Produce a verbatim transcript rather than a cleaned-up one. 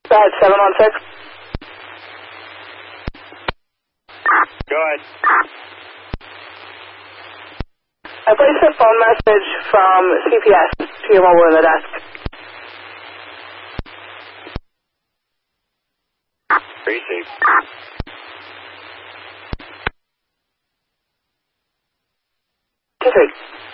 Go ahead, seven one six. Go ahead. I placed a phone message from C P S to your mobile in the desk. Received. Two three.